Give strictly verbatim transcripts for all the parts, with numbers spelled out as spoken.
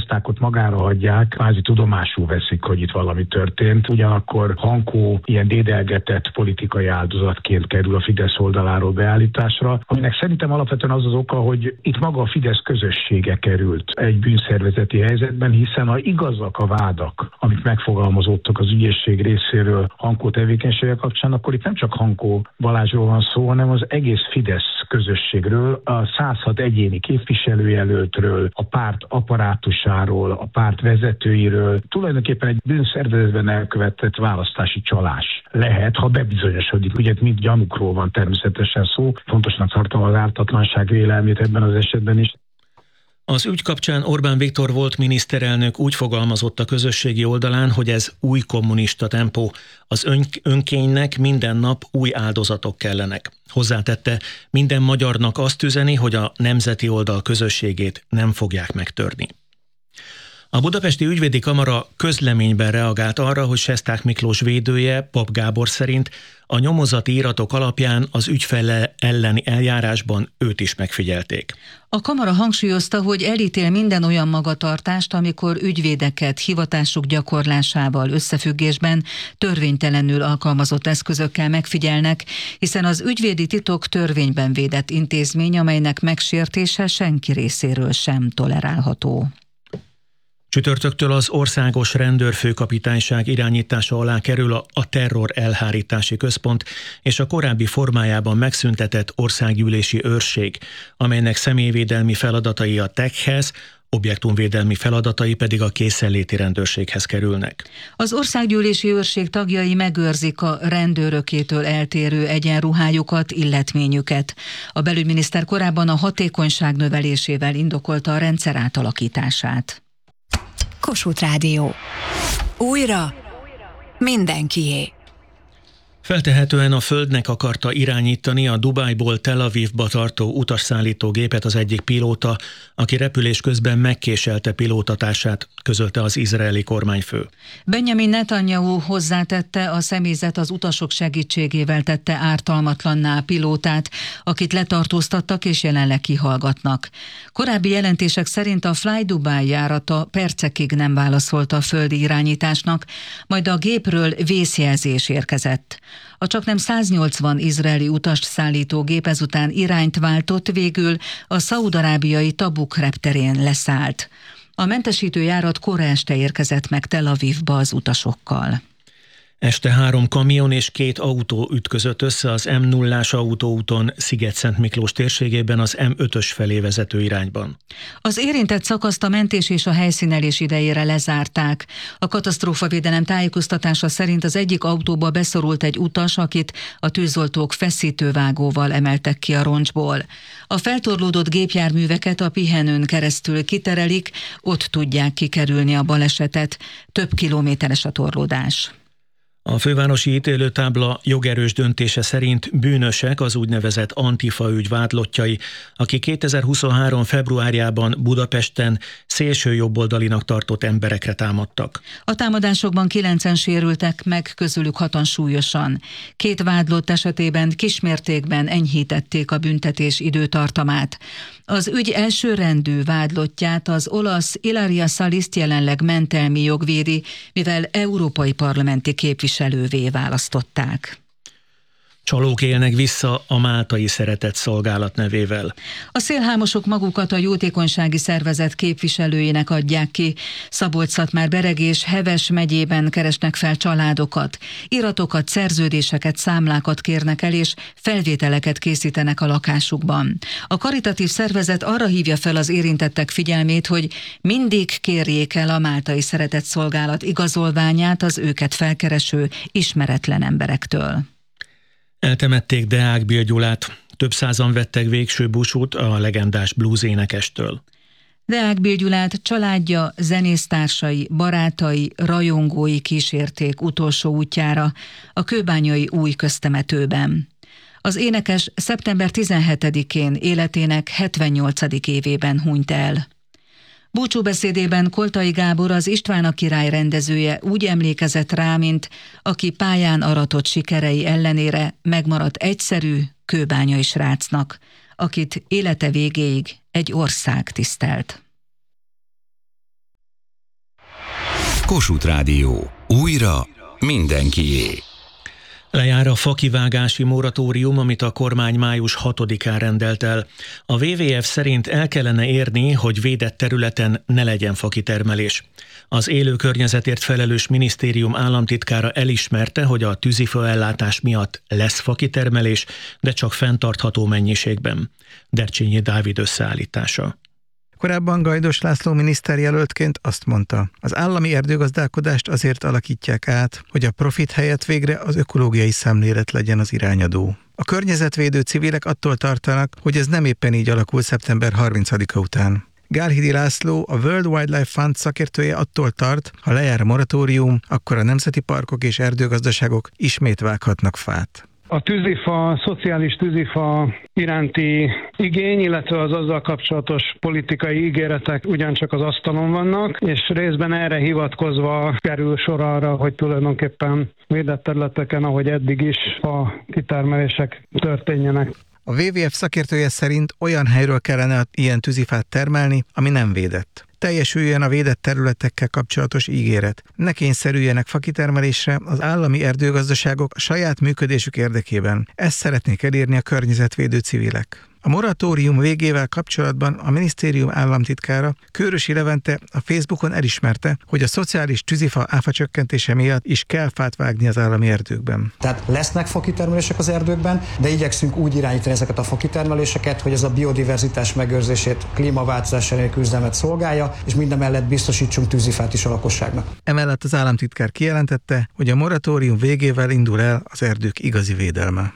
Sestákot magára hagyják, kvázi tudomásul veszik, hogy itt valami történt. Ugyanakkor Hankó ilyen dédelgetett politikai áldozatként kerül a Fidesz oldaláról beállításra, aminek szerintem alapvetően az az oka, hogy itt maga a Fidesz közössége került egy bűnszervezeti helyzetben, hiszen ha igazak a vádak, amik megfogalmazottak az ügyészség részéről Hankó tevékenysége kapcsán, akkor itt nem csak Hankó Balázsról van szó, hanem az egész Fidesz közösségről, a száz hat egyéni képviselőjelöltről, a párt apparátusáról, a párt vezetőiről, tulajdonképpen egy bűnszervezetben elkövetett választási csalás lehet, ha bebizonyosodik. Ugye mint gyanúkról van természetesen szó, fontosnak tartom az ártatlanság vélelmét ebben az esetben is. Az ügy kapcsán Orbán Viktor volt miniszterelnök úgy fogalmazott a közösségi oldalán, hogy ez új kommunista tempó. Az ön- önkénynek minden nap új áldozatok kellenek. Hozzátette, minden magyarnak azt üzeni, hogy a nemzeti oldal közösségét nem fogják megtörni. A Budapesti Ügyvédi Kamara közleményben reagált arra, hogy Sesták Miklós védője, Pap Gábor szerint a nyomozati iratok alapján az ügyfele elleni eljárásban őt is megfigyelték. A kamara hangsúlyozta, hogy elítél minden olyan magatartást, amikor ügyvédeket hivatásuk gyakorlásával összefüggésben törvénytelenül alkalmazott eszközökkel megfigyelnek, hiszen az ügyvédi titok törvényben védett intézmény, amelynek megsértése senki részéről sem tolerálható. Csütörtöktől az Országos Rendőrfőkapitányság irányítása alá kerül a Terror Elhárítási Központ és a korábbi formájában megszüntetett országgyűlési őrség, amelynek személyvédelmi feladatai a té e ká-hez, objektumvédelmi feladatai pedig a készenléti rendőrséghez kerülnek. Az országgyűlési őrség tagjai megőrzik a rendőrökétől eltérő egyenruhájukat, illetményüket. A belügyminiszter korábban a hatékonyság növelésével indokolta a rendszer átalakítását. Kossuth Rádió. Újra mindenkié. Feltehetően a Földnek akarta irányítani a Dubájból Tel Avivba tartó utasszállító gépet az egyik pilóta, aki repülés közben megkéselte pilótatását, közölte az izraeli kormányfő. Benjamin Netanyahu hozzátette, a személyzet az utasok segítségével tette ártalmatlanná a pilótát, akit letartóztattak és jelenleg kihallgatnak. Korábbi jelentések szerint a Fly Dubai járata percekig nem válaszolt a földi irányításnak, majd a gépről vészjelzés érkezett. A csaknem száznyolcvan izraeli utast szállító gép ezután irányt váltott, végül a szaúd-arábiai Tabuk repterén leszállt. A mentesítő járat kora este érkezett meg Tel Avivba az utasokkal. Este három kamion és két autó ütközött össze az em nullás autóúton Sziget-Szent Miklós térségében az em ötös felé vezető irányban. Az érintett szakaszt a mentés és a helyszínelés idejére lezárták. A katasztrófavédelem tájékoztatása szerint az egyik autóba beszorult egy utas, akit a tűzoltók feszítővágóval emeltek ki a roncsból. A feltorlódott gépjárműveket a pihenőn keresztül kiterelik, ott tudják kikerülni a balesetet. Több kilométeres a torlódás. A fővárosi ítélőtábla jogerős döntése szerint bűnösek az úgynevezett Antifa ügy vádlottjai, akik kétezer-huszonhárom februárjában Budapesten szélsőjobboldalinak tartott emberekre támadtak. A támadásokban kilencen sérültek meg, közülük hatan súlyosan. Két vádlott esetében kismértékben enyhítették a büntetés időtartamát. Az ügy elsőrendű vádlottját, az olasz Ilaria Saliszt jelenleg mentelmi jogvédi, mivel európai parlamenti képviselővé választották. Csalók élnek vissza a Máltai Szeretett Szolgálat nevével. A szélhámosok magukat a jótékonysági szervezet képviselőinek adják ki. Szabolcs-Szatmár-Bereg és Heves megyében keresnek fel családokat. Iratokat, szerződéseket, számlákat kérnek el, és felvételeket készítenek a lakásukban. A karitatív szervezet arra hívja fel az érintettek figyelmét, hogy mindig kérjék el a Máltai Szeretett Szolgálat igazolványát az őket felkereső ismeretlen emberektől. Eltemették Deák Bill Gyulát. Több százan vettek végső búcsút a legendás blues énekestől. Deák Bill Gyulát családja, zenésztársai, barátai, rajongói kísérték utolsó útjára a kőbányai új köztemetőben. Az énekes szeptember tizenhetedikén életének hetvennyolcadik évében hunyt el. Búcsúbeszédében Koltai Gábor, az István a király rendezője úgy emlékezett rá, mint aki pályán aratott sikerei ellenére megmaradt egyszerű, kőbányai srácnak, akit élete végéig egy ország tisztelt. Kossuth Rádió. Újra mindenkié. Lejár a fakivágási moratórium, amit a kormány május hatodikán rendelt el. A dupla vé vé ef szerint el kellene érni, hogy védett területen ne legyen fakitermelés. Az élő környezetért felelős minisztérium államtitkára elismerte, hogy a tűzifa ellátás miatt lesz fakitermelés, de csak fenntartható mennyiségben. Dercsényi Dávid összeállítása. Korábban Gajdos László miniszterjelöltként azt mondta, az állami erdőgazdálkodást azért alakítják át, hogy a profit helyett végre az ökológiai szemlélet legyen az irányadó. A környezetvédő civilek attól tartanak, hogy ez nem éppen így alakul szeptember harmincadika után. Gálhidi László, a World Wildlife Fund szakértője attól tart, ha lejár a moratórium, akkor a nemzeti parkok és erdőgazdaságok ismét vághatnak fát. A tűzifa, szociális tűzifa iránti igény, illetve az azzal kapcsolatos politikai ígéretek ugyancsak az asztalon vannak, és részben erre hivatkozva kerül sor arra, hogy tulajdonképpen védett területeken, ahogy eddig is, a kitermelések történjenek. A dupla vé vé ef szakértője szerint olyan helyről kellene ilyen tűzifát termelni, ami nem védett. Teljesüljön a védett területekkel kapcsolatos ígéret. Ne kényszerüljenek fakitermelésre az állami erdőgazdaságok a saját működésük érdekében. Ezt szeretnék elérni a környezetvédő civilek. A moratórium végével kapcsolatban a minisztérium államtitkára, Kőrösi Levente a Facebookon elismerte, hogy a szociális tűzifa áfa csökkentése miatt is kell fát vágni az állami erdőkben. Tehát lesznek fakitermelések az erdőkben, de igyekszünk úgy irányítani ezeket a fakitermeléseket, hogy ez a biodiverzitás megőrzését, klímaváltozás elleni küzdelmet szolgálja, és mindemellett biztosítsunk tűzifát is a lakosságnak. Emellett az államtitkár kijelentette, hogy a moratórium végével indul el az erdők igazi védelme.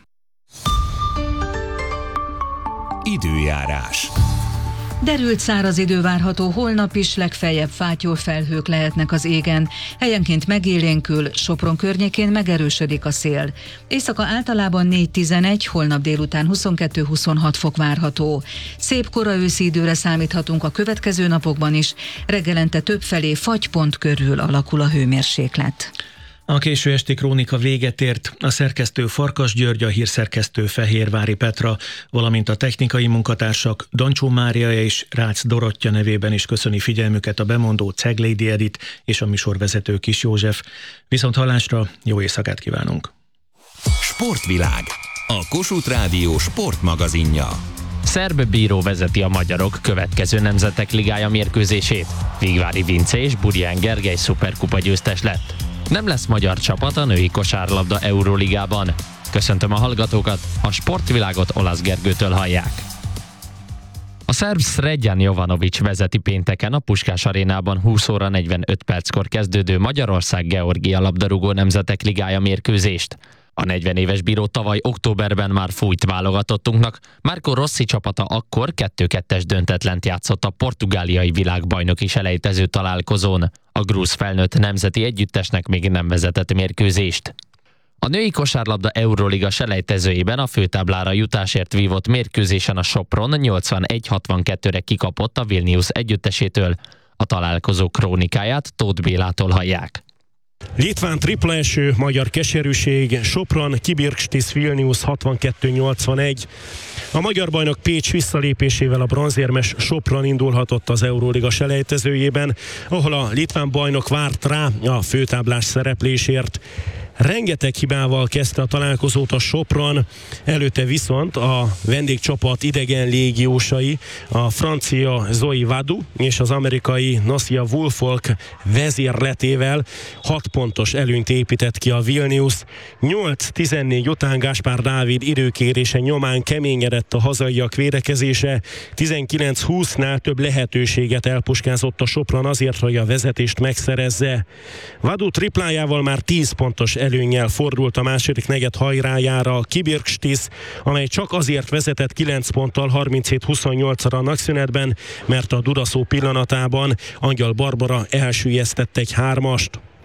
Időjárás. Derült száraz idő várható holnap is, legfeljebb fátyol felhők lehetnek az égen. Helyenként megélénkül, Sopron környékén megerősödik a szél. Éjszaka általában négy-tizenegy, holnap délután huszonkettő-huszonhat fok várható. Szép kora őszi időre számíthatunk a következő napokban is, reggelente többfelé fagypont körül alakul a hőmérséklet. A késő esti krónika véget ért, a szerkesztő Farkas György, a hírszerkesztő Fehérvári Petra, valamint a technikai munkatársak Dancsó Mária és Rácz Dorottya nevében is köszöni figyelmüket a bemondó Ceglédi Edit és a műsorvezető Kis József. Viszont hallásra, jó éjszakát kívánunk! Sportvilág, a Kossuth Rádió sportmagazinja. Szerb bíró vezeti a magyarok következő nemzetek ligája mérkőzését. Vigvári Vince és Burján Gergely szuperkupa győztes lett. Nem lesz magyar csapat a női kosárlabda Euróligában. Köszöntöm a hallgatókat, a sportvilágot Olasz Gergőtől hallják. A szerb Sredjan Jovanović vezeti pénteken a Puskás arénában húsz óra negyvenöt perckor kezdődő Magyarország-Georgia labdarúgó nemzetek ligája mérkőzést. A negyven éves bíró tavaly októberben már fújt válogatottunknak, Marco Rossi csapata akkor kettő kettes döntetlent játszott a portugáliai világbajnoki selejtező találkozón. A grúz felnőtt nemzeti együttesnek még nem vezetett mérkőzést. A női kosárlabda Euróliga selejtezőjében a főtáblára jutásért vívott mérkőzésen a Sopron nyolcvanegy hatvankettőre kikapott a Vilnius együttesétől. A találkozó krónikáját Tóth Bélától hallják. Litván tripla eső, magyar keserűség, Sopron, Kibirkštis, Vilnius hatvankettő nyolcvanegy. A magyar bajnok Pécs visszalépésével a bronzérmes Sopron indulhatott az Euróliga selejtezőjében, ahol a litván bajnok várt rá a főtáblás szereplésért. Rengeteg hibával kezdte a találkozót a Sopron, előtte viszont a vendégcsapat idegen légiósai, a francia Zoe Vadu és az amerikai Nasia Woolfolk vezérletével hat pontos előnyt épített ki a Vilnius. nyolc tizennégy után Gáspár Dávid időkérése nyomán keményedett a hazaiak védekezése, tizenkilenc húsznál több lehetőséget elpuskázott a Sopron azért, hogy a vezetést megszerezze. Vadu triplájával már tíz pontos előnnyel fordult a második negyed hajrájára a Kibirkštis, amely csak azért vezetett kilenc ponttal harminchét huszonnyolcra a nagyszünetben, mert a duraszó pillanatában Angyal Barbara elsüllyesztett egy hármast.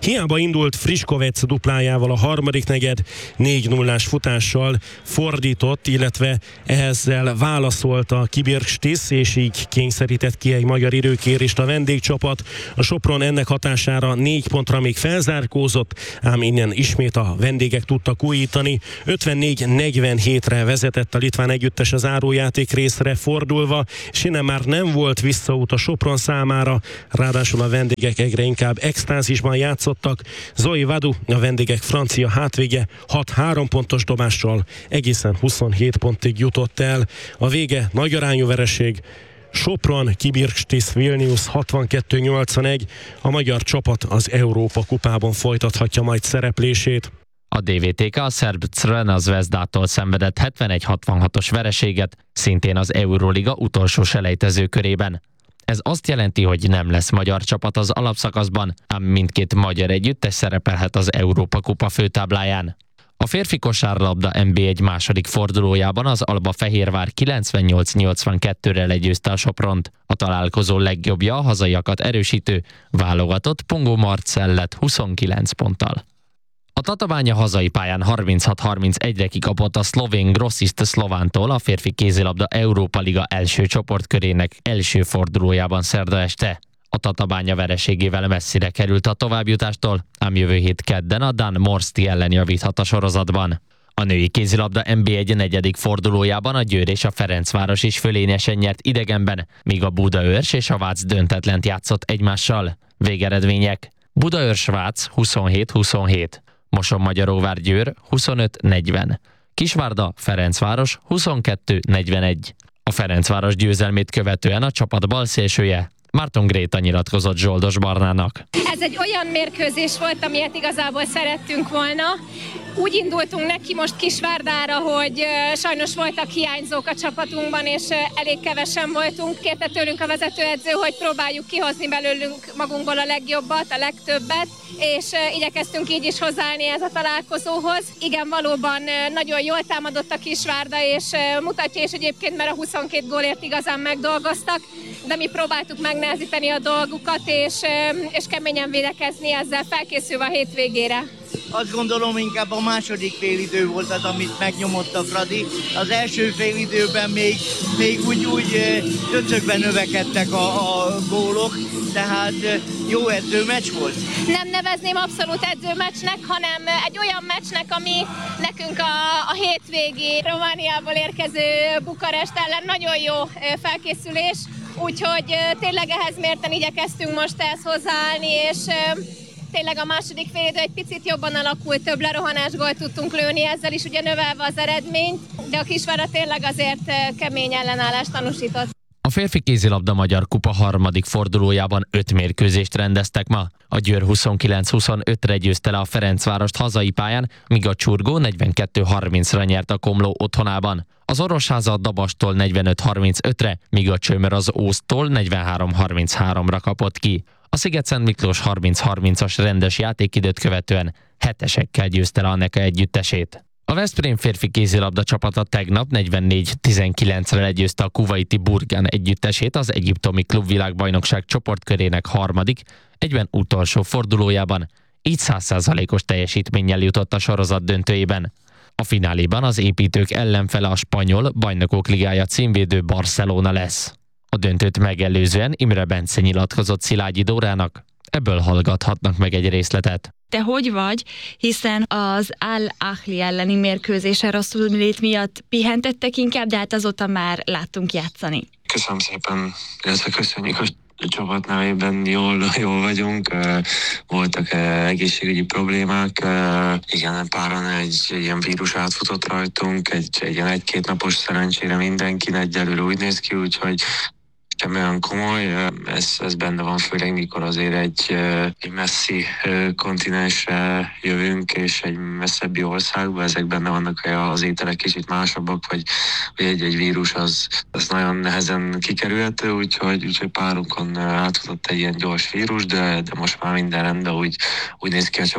Hiába indult Friškovec duplájával a harmadik negyed, négy nullás futással fordított, illetve ezzel válaszolt a Kibirkštis, és így kényszerített ki egy magyar időkérést a vendégcsapat. A Sopron ennek hatására négy pontra még felzárkózott, ám innen ismét a vendégek tudtak újítani. ötvennégy negyvenhétre vezetett a litván együttes az zárójáték részre fordulva, és innen már nem volt visszaút a Sopron számára, ráadásul a vendégek egyre inkább extázisban játszottak. Zoe Vadu, a vendégek francia hátvége hat három pontos dobással egészen huszonhét pontig jutott el. A vége nagy arányú vereség. Sopron, Kibirkštis, Vilnius hatvankettő nyolcvanegy. A magyar csapat az Európa kupában folytathatja majd szereplését. A dé vé té ká a szerb Crvena Zvezdától szenvedett hetvenegy hatvanhatos vereséget, szintén az Euroliga utolsó selejtező körében. Ez azt jelenti, hogy nem lesz magyar csapat az alapszakaszban, ám mindkét magyar együttes szerepelhet az Európa kupa főtábláján. A férfi kosárlabda en bé egy második fordulójában az Alba Fehérvár kilencvennyolc nyolcvankettőre legyőzte a Sopront. A találkozó legjobbja a hazaiakat erősítő, válogatott Pongó Marcell lett huszonkilenc ponttal. A Tatabánya hazai pályán harminchat harmincegyre kikapott a szlovén Grosist Szlovántól a férfi kézilabda Európa Liga első csoportkörének első fordulójában szerda este. A Tatabánya vereségével messzire került a továbbjutástól, ám jövő hét kedden a Dan Morsti ellen javíthat a sorozatban. A női kézilabda en bé egy negyedik fordulójában a Győr és a Ferencváros is fölényesen nyert idegenben, míg a Budaörs és a Vác döntetlent játszott egymással. Végeredmények: Budaörs-Vác huszonhét huszonhét, Moson-Magyaróvár Győr huszonöt negyven, Kisvárda Ferencváros huszonkettő negyvenegy. A Ferencváros győzelmét követően a csapat balszélsője Márton Gréta nyilatkozott Zsoldos Barnának. Ez egy olyan mérkőzés volt, amilyet igazából szerettünk volna. Úgy indultunk neki most Kisvárdára, hogy sajnos voltak hiányzók a csapatunkban, és elég kevesen voltunk. Kérte tőlünk a vezetőedző, hogy próbáljuk kihozni belőlünk magunkból a legjobbat, a legtöbbet, és igyekeztünk így is hozzáállni ez a találkozóhoz. Igen, valóban nagyon jól támadott a Kisvárda, és mutatja is egyébként, mert a huszonkét gólért igazán megdolgoztak, de mi próbáltuk megnehezíteni a dolgukat, és, és keményen védekezni, ezzel felkészülve a hétvégére. Azt gondolom, inkább a második félidő volt az, amit megnyomott a Fradi. Az első félidőben még, még úgy, úgy döcögben növekedtek a, a gólok, tehát jó edzőmeccs volt. Nem nevezném abszolút edzőmeccsnek, hanem egy olyan meccsnek, ami nekünk a, a hétvégi Romániából érkező Bukarest ellen nagyon jó felkészülés, úgyhogy tényleg ehhez mérten igyekeztünk most ehhez hozzáállni, és tényleg a második félidő egy picit jobban alakult, több lerohanás gólt tudtunk lőni, ezzel is ugye növelve az eredményt, de a Kisvárda tényleg azért kemény ellenállást tanúsított. A férfi kézilabda Magyar Kupa harmadik fordulójában öt mérkőzést rendeztek ma. A Győr huszonkilenc huszonötre győzte le a Ferencvárost hazai pályán, míg a Csurgó negyvenkettő harmincra nyert a Komló otthonában. Az Orosháza a Dabastól negyvenöt harmincötre, míg a Csömör az Ósztól negyvenhárom harmincháromra kapott ki. A Sziget-Szent Miklós harminc harmincas rendes játékidőt követően hetesekkel győzte le a Neka együttesét. A Veszprém férfi kézilabda csapata tegnap negyvennégy tizenkilencre legyőzte a kuvaiti Burgan együttesét az egyiptomi klubvilágbajnokság csoportkörének harmadik, egyben utolsó fordulójában, így száz százalékos teljesítménnyel jutott a sorozat döntőjében. A fináléban az építők ellenfele a spanyol Bajnokok Ligája címvédő Barcelona lesz. A döntőt megelőzően Imre Bence nyilatkozott Szilágyi Dórának, ebből hallgathatnak meg egy részletet. Te hogy vagy, hiszen az Al-Ahli elleni mérkőzésen rosszul lét miatt pihentettek inkább, de hát azóta már láttunk játszani. Köszönöm szépen, illetve köszönjük a csapat nevében, jól, jól vagyunk, voltak egészségügyi problémák, igen, páran egy, egy ilyen vírus átfutott rajtunk, egy, egy ilyen egy-két napos szerencsére mindenkin egyelőre úgy néz ki, úgyhogy semmi olyan komoly, ez, ez benne van, főleg mikor azért egy, egy messzi kontinensre jövünk, és egy messzebbi országba, ezek benne vannak, az ételek kicsit másabbak, vagy, vagy egy-egy vírus az, az nagyon nehezen kikerülhető, úgyhogy, úgyhogy párunkon átfutott egy ilyen gyors vírus, de, de most már minden rendben, úgy, úgy néz ki a csapat,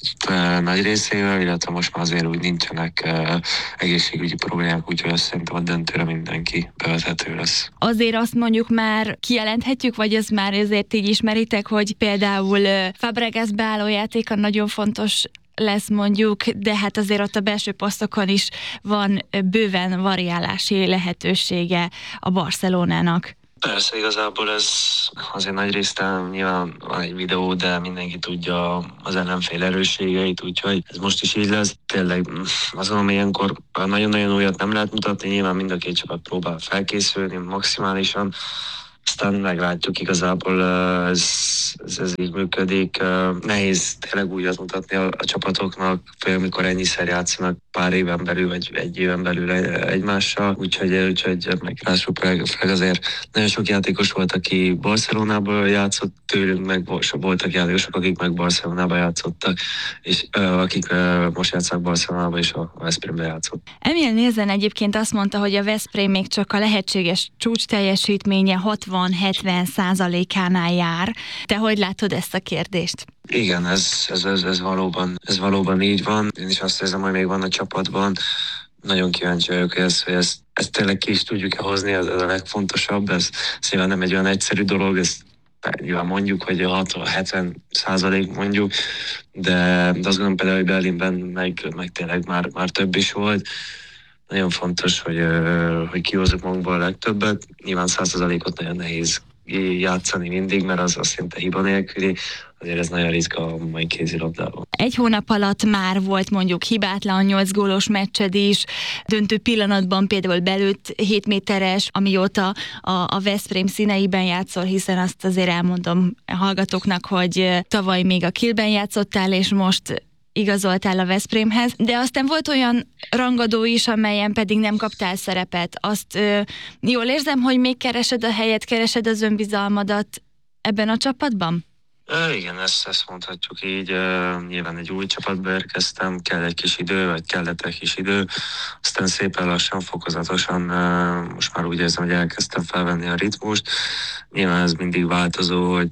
nagy részével, illetve most már azért úgy nincsenek egészségügyi problémák, úgyhogy azt szerintem a döntőre mindenki bevethető lesz. Azért azt mondjuk már kijelenthetjük, vagy ez már azért így ismeritek, hogy például Fabregas beálló játéka nagyon fontos lesz mondjuk, de hát azért ott a belső posztokon is van bőven variálási lehetősége a Barcelonának. Persze, igazából ez azért nagy részt nyilván van egy videó, de mindenki tudja az ellenfél erősségeit, úgyhogy ez most is így lesz. Tényleg azt mondom, ilyenkor nagyon-nagyon újat nem lehet mutatni, nyilván mind a két csapat próbál felkészülni maximálisan, aztán meglátjuk, igazából ez, ez, ez így működik. Nehéz tényleg újat mutatni a, a csapatoknak, főleg amikor ennyiszer játszanak pár éven belül, vagy egy éven belül egymással, úgyhogy, úgyhogy meglássuk, főleg azért nagyon sok játékos volt, aki Barcelonából játszott, tőlünk meg voltak játékosok, akik meg Barcelonában játszottak, és uh, akik uh, most játszanak Barcelonában és a Veszprémben játszott. Emil Nielsen egyébként azt mondta, hogy a Veszprém még csak a lehetséges csúcs teljesítménye hatvan-hetven százalékánál jár. Te hogy látod ezt a kérdést? Igen, ez, ez, ez, ez, valóban, ez valóban így van. Én is azt érzem, hogy még van a csapatban. Nagyon kíváncsi vagyok, hogy ezt, hogy ezt, ezt tényleg ki is tudjuk-e hozni, ez, ez a legfontosabb. Ez, ez nyilván nem egy olyan egyszerű dolog, ezt nyilván mondjuk, hogy hatvan-hetven százalék mondjuk, de, de azt gondolom például, hogy Berlinben meg, meg tényleg már, már több is volt. Nagyon fontos, hogy, hogy kihozzuk magunkból a legtöbbet. Nyilván száz százalékot nagyon nehéz játszani mindig, mert az, az szinte hiba nélküli, azért ez nagyon ritka a mai kézilabdában. Egy hónap alatt már volt mondjuk hibátlan nyolc gólos meccsed is, döntő pillanatban például belőtt hét méteres, amióta a, a Veszprém színeiben játszol, hiszen azt azért elmondom hallgatóknak, hogy tavaly még a Kielben játszottál, és most igazoltál a Veszprémhez, de aztán volt olyan rangadó is, amelyen pedig nem kaptál szerepet. Azt ö, jól érzem, hogy még keresed a helyet, keresed az önbizalmadat ebben a csapatban? Ö, igen, ezt, ezt mondhatjuk így. Ö, nyilván egy új csapatba érkeztem, kell egy kis idő, vagy kellett egy kis idő. Aztán szépen lassan, fokozatosan ö, most már úgy érzem, hogy elkezdtem felvenni a ritmust. Nyilván ez mindig változó, hogy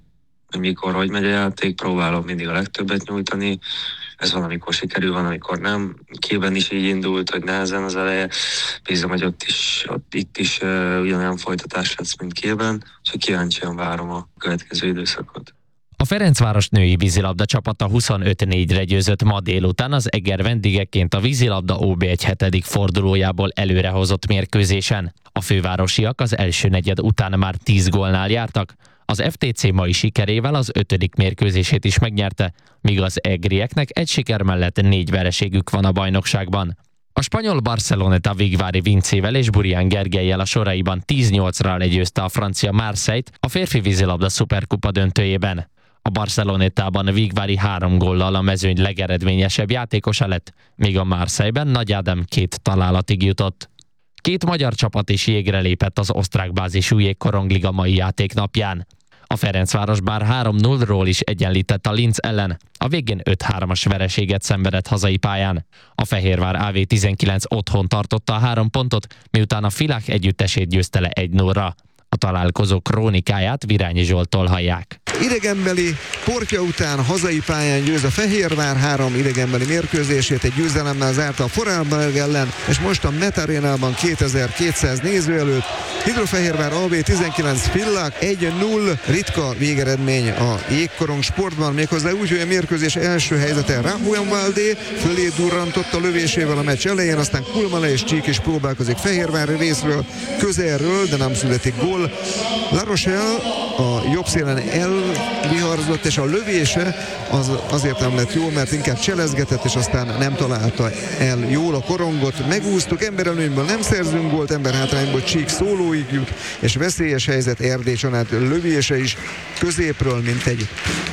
mikor, hogy megy a játék, próbálom mindig a legtöbbet nyújtani. Ez van, amikor sikerül, van, amikor nem. Kielben is így indult, hogy nehezen az eleje. Bízom, hogy ott is, ott, itt is uh, ugyanolyan folytatás lesz, mint Kielben, úgyhogy kíváncsian várom a következő időszakot. A Ferencváros női vízilabda csapata huszonöt négyre győzött ma délután az Eger vendégeként a vízilabda ó bé egy hetedik fordulójából előrehozott mérkőzésen. A fővárosiak az első negyed után már tíz gólnál jártak, az ef té cé mai sikerével az ötödik mérkőzését is megnyerte, míg az egrieknek egy siker mellett négy vereségük van a bajnokságban. A spanyol Barceloneta Vigvári Vincével és Burián Gergellyel a soraiban tíz nyolcra legyőzte a francia Marseille-t a férfi vízilabda szuperkupa döntőjében. A Barcelonetában Vigvári három góllal a mezőny legeredményesebb játékosa lett, míg a Marseille-ben Nagy Ádám két találatig jutott. Két magyar csapat is jégre lépett az osztrák bázisú jégkorongliga mai játéknapján. A Ferencváros bár három nullról is egyenlített a Linz ellen, a végén öt hármas vereséget szenvedett hazai pályán. A Fehérvár á vé tizenkilenc otthon tartotta a három pontot, miután a Filák együttesét győzte le egy nullra. A találkozó krónikáját Virányi Zsolttól hallják. Idegenbeli portja után hazai pályán győz a Fehérvár, három idegenbeli mérkőzését egy győzelemmel zárta a Vorarlberg ellen, és most a Met Arénában kétezer-kétszáz néző előtt. Hidrofehérvár á vé tizenkilenc Villach egy null, ritka végeredmény a jégkorong sportban, méghozzá úgy, hogy a mérkőzés első helyzete Rahuenwaldé fölé durrantott a lövésével a meccs elején, aztán Kulmala és Csík is próbálkozik Fehérvári részről, közelről, de nem születik gól. La Rochelle a jobb szélen elviharzott, és a lövése az azért nem lett jó, mert inkább cselezgetett, és aztán nem találta el jól a korongot. Megúsztuk, emberelőnyből nem szerzünk gólt, emberhátrányból Csík szólóig jut, és veszélyes helyzet Erdély Csanád lövése is középről, mint egy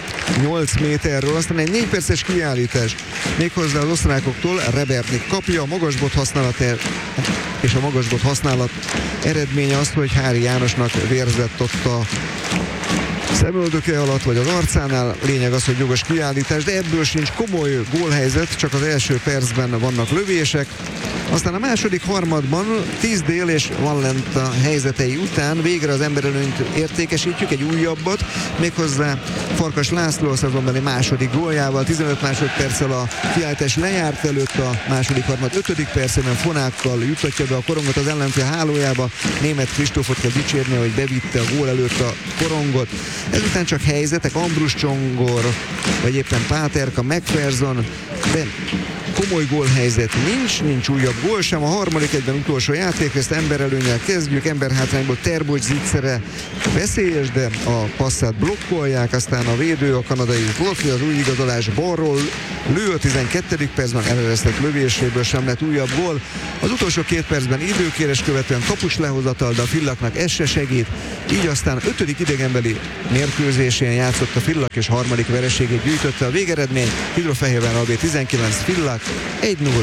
nyolc méterről, aztán egy négy perces kiállítás méghozzá az osztrákoktól. Rebertnik kapja, a magasbot használat és a magasbot használat eredménye az, hogy Hári Jánosnak vérzett ott a szemöldöke alatt, vagy az arcánál. Lényeg az, hogy jogos kiállítás, de ebből sincs komoly gólhelyzet, csak az első percben vannak lövések. Aztán a második harmadban tíz dél és van lent a helyzetei után végre az emberelőnyt értékesítjük, egy újabbat, méghozzá Farkas László a szezonbeli második góljával, tizenöt másodperccel a kiállítás lejárt előtt a második harmad ötödik percében fonákkal jutatja be a korongot az ellenfél hálójába. Németh Kristófot kell dicsérni, hogy bevitte a gól előtt a korongot. Ezután csak helyzetek, Ambrus Csongor, vagy éppen Páterka, McPherson, de komoly gólhelyzet nincs, nincs újabb gól sem. A harmadik egyben utolsó játékreszt emberelőnyel kezdjük, emberhátrányból Terbocs zicsere veszélyes, de a passzát blokkolják, aztán a védő, a kanadai Lotfi az új igazolás balról lő a tizenkettedik percben, eleresztett lövéséből sem lett újabb gól. Az utolsó két percben időkérés követően kapus lehozatal, de a Fillaknak ez se segít, így aztán ötödik idegenbeli mérkőzésén játszott a Fillak, és harmadik vereségét gyűjtötte. A végeredmény Hidrofehérvár á bé tizenkilenc, Fillak egy null.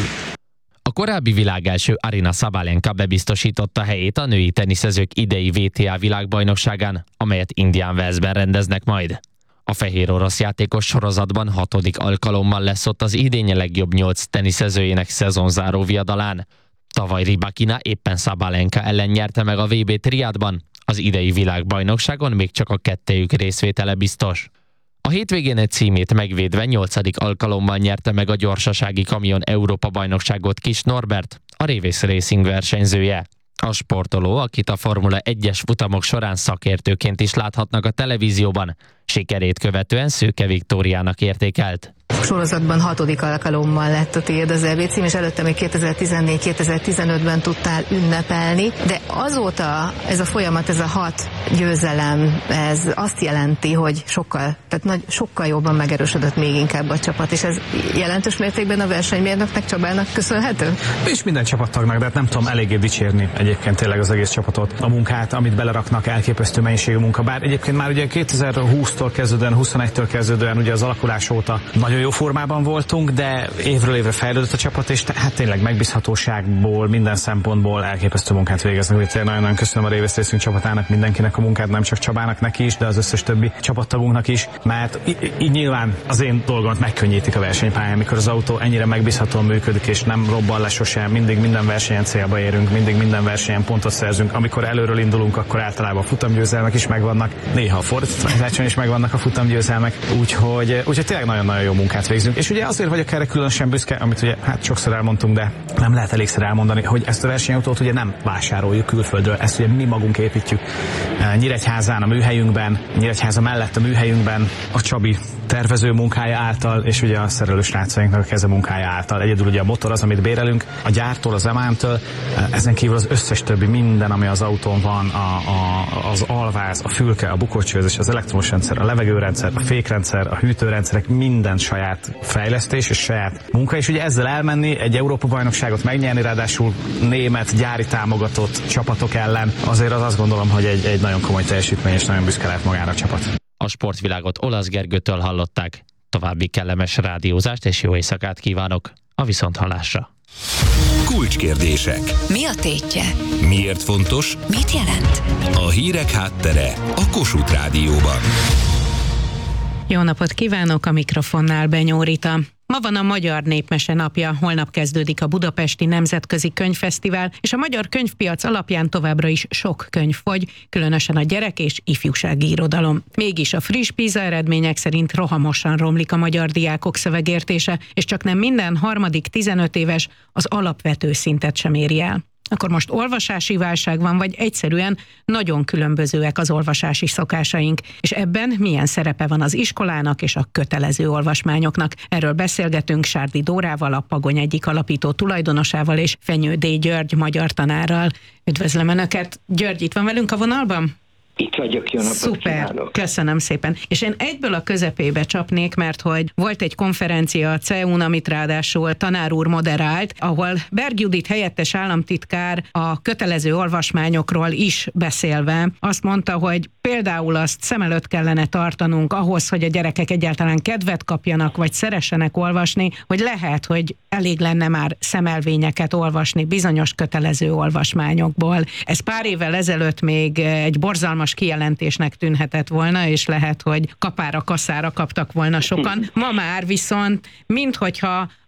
A korábbi világelső Aryna Sabalenka bebiztosította helyét a női teniszezők idei vé té á világbajnokságán, amelyet Indian Wellsben rendeznek majd. A fehér orosz játékos sorozatban hatodik alkalommal lesz ott az idény legjobb nyolc teniszezőjének szezonzáró viadalán. Tavaly Rybakina éppen Sabalenka ellen nyerte meg a vé bé triádban, az idei világbajnokságon még csak a kettejük részvétele biztos. A hétvégén egy címét megvédve nyolcadik alkalommal nyerte meg a gyorsasági kamion Európa-bajnokságot Kis Norbert, a Revis Racing versenyzője. A sportoló, akit a Formula egyes futamok során szakértőként is láthatnak a televízióban, sikerét követően Szőke Viktóriának értékelt. Sorozatban hatodik alkalommal lett a tiéd az é bé cím, és előtte még kétezer-tizennégy kétezer-tizenötben tudtál ünnepelni, de azóta ez a folyamat, ez a hat győzelem, ez azt jelenti, hogy sokkal, tehát nagy, sokkal jobban megerősödött még inkább a csapat, és ez jelentős mértékben a versenymérnöknek, Csabának köszönhető? És minden csapattagnak, de hát nem tudom eléggé dicsérni egyébként tényleg az egész csapatot, a munkát, amit beleraknak, elképesztő mennyiségű munka, bár egyébként már ugye kétezer-húsztól kezdődően, huszonegytől kezdődően ugye az alakulás óta nagyon jó formában voltunk, de évről évre fejlődött a csapat, és hát tényleg megbízhatóságból, minden szempontból elképesztő munkát végeznek. Úgyhogy nagyon-nagyon köszönöm a Revis Racing csapatának, mindenkinek a munkát, nem csak Csabának, neki is, de az összes többi csapattagunknak is, mert így nyilván az én dolgomat megkönnyítik a versenypályán, amikor az autó ennyire megbízhatóan működik, és nem robban le sosem, mindig minden versenyen célba érünk, mindig minden versenyen pontot szerzünk. Amikor előről indulunk, akkor általában a futamgyőzelmek is megvannak, néha a fordításban is megvannak a futamgyőzelmek, úgyhogy, úgyhogy tényleg nagyon-nagyon jó munkát végzünk. És ugye azért vagyok erre különösen büszke, amit ugye hát sokszor elmondtunk, de nem lehet elégszer elmondani, hogy ezt a versenyautót ugye nem vásároljuk külföldről, ezt ugye mi magunk építjük. Nyíregyházán a műhelyünkben, Nyíregyháza mellett a műhelyünkben, a Csabi tervező munkája által, és ugye a szerelő srácainknak a keze munkája által. Egyedül ugye a motor az, amit bérelünk, a gyártól, az em á-től, ezen kívül az összes többi minden, ami az autón van, a, a, az alváz, a fülke, a bukócsőzés, az elektromos rendszer, a levegőrendszer, a fékrendszer, a hűtőrendszerek, minden saját fejlesztés és saját munka, és ugye ezzel elmenni, egy Európa-bajnokságot megnyerni, ráadásul német, gyári támogatott csapatok ellen, azért az azt gondolom, hogy egy, egy nagyon komoly teljesítmény, és nagyon büszke lehet magára a csapat. A sportvilágot Olasz Gergőtől hallották. További kellemes rádiózást és jó éjszakát kívánok a viszonthallásra. Kulcskérdések. Mi a tétje? Miért fontos? Mit jelent? A hírek háttere a Kossuth Rádióban. Jó napot kívánok, a mikrofonnál Benyó Rita. Ma van a Magyar Népmese napja, holnap kezdődik a Budapesti Nemzetközi Könyvfesztivál, és a magyar könyvpiac alapján továbbra is sok könyv fogy, különösen a gyerek- és ifjúsági irodalom. Mégis a friss PISA eredmények szerint rohamosan romlik a magyar diákok szövegértése, és csak nem minden harmadik tizenöt éves az alapvető szintet sem éri el. Akkor most olvasási válság van, vagy egyszerűen nagyon különbözőek az olvasási szokásaink, és ebben milyen szerepe van az iskolának és a kötelező olvasmányoknak. Erről beszélgetünk Sárdi Dórával, a Pagony egyik alapító tulajdonosával, és Fenyő D. György magyar tanárral. Üdvözlöm Önöket! György itt van velünk a vonalban? Itt vagyok, jó napot Szuper, kívánok. Köszönöm szépen. És én egyből a közepébe csapnék, mert hogy volt egy konferencia a cé e u-n, amit ráadásul tanár úr moderált, ahol Berg Judit helyettes államtitkár a kötelező olvasmányokról is beszélve azt mondta, hogy például azt szem előtt kellene tartanunk ahhoz, hogy a gyerekek egyáltalán kedvet kapjanak, vagy szeressenek olvasni, hogy lehet, hogy elég lenne már szemelvényeket olvasni bizonyos kötelező olvasmányokból. Ez pár évvel ezelőtt még egy borzalmas kijelentésnek tűnhetett volna, és lehet, hogy kapára, kaszára kaptak volna sokan. Ma már viszont, minthogyha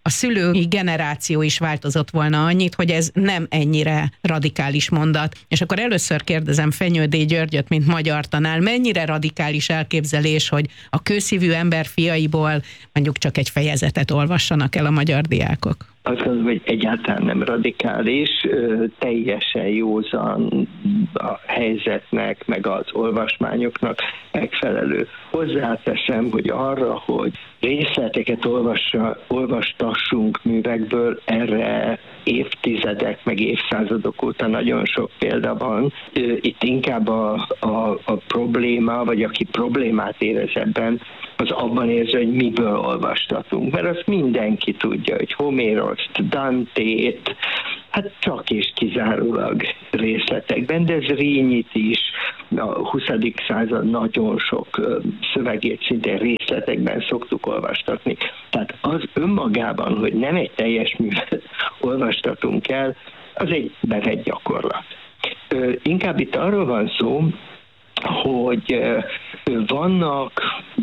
a szülői generáció is változott volna annyit, hogy ez nem ennyire radikális mondat. És akkor először kérdezem Fenyő D. Györgyöt, mint magyar tanár, mennyire radikális elképzelés, hogy a kőszívű ember fiaiból mondjuk csak egy fejezetet olvassanak el a magyar diákok? Azt gondolom, hogy egyáltalán nem radikális, teljesen józan a helyzetnek, meg az olvasmányoknak megfelelő. Hozzáteszem, hogy arra, hogy részleteket olvassa, olvastassunk művekből, erre évtizedek, meg évszázadok óta nagyon sok példa van. Itt inkább a, a, a probléma, vagy aki problémát érez ebben, az abban érzi, hogy miből olvastatunk. Mert azt mindenki tudja, hogy Homéroszt, Dantét, hát csak és kizárólag részletekben, de ez Rényit is, a huszadik század nagyon sok szövegét szintén részletekben szoktuk olvastatni. Tehát az önmagában, hogy nem egy teljes művet olvastatunk el, az egy bevett gyakorlat. Inkább itt arról van szó, hogy vannak